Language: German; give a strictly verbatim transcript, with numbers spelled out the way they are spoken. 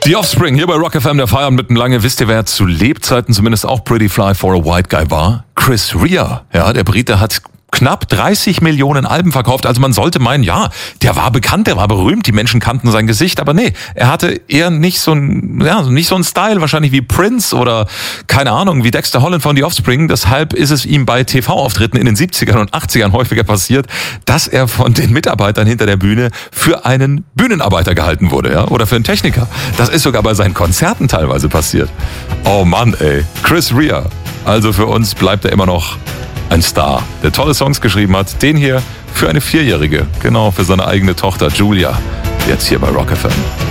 Die Offspring hier bei Rock F M, der Feierabend mitten lange. Wisst ihr, wer zu Lebzeiten zumindest auch Pretty Fly for a White Guy war? Chris Rea. Ja, der Brite hat knapp dreißig Millionen Alben verkauft. Also man sollte meinen, ja, der war bekannt, der war berühmt, die Menschen kannten sein Gesicht, aber nee, er hatte eher nicht so ein, ja, nicht so ein Style, wahrscheinlich wie Prince oder, keine Ahnung, wie Dexter Holland von The Offspring. Deshalb ist es ihm bei T V-Auftritten in den siebzigern und achtzigern häufiger passiert, dass er von den Mitarbeitern hinter der Bühne für einen Bühnenarbeiter gehalten wurde, ja, oder für einen Techniker. Das ist sogar bei seinen Konzerten teilweise passiert. Oh Mann, ey. Chris Rea. Also für uns bleibt er immer noch ein Star, der tolle Songs geschrieben hat. Den hier für eine Vierjährige, genau, für seine eigene Tochter Julia. Jetzt hier bei Rock F M.